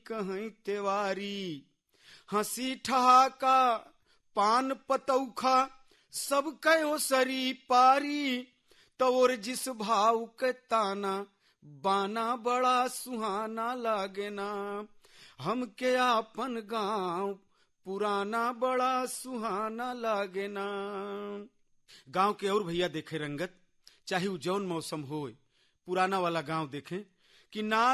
कहीं तेवारी। हंसी ठहाका पान पतौखा सब कयो सरी पारी। तोर जिस भाव के ताना बाना बड़ा सुहाना लागेना। हमके आपन गांव पुराना बड़ा सुहाना लागेना। गांव के और भैया देखे रंगत, चाहे उ जौन मौसम होए, पुराना वाला गांव देखें कि ना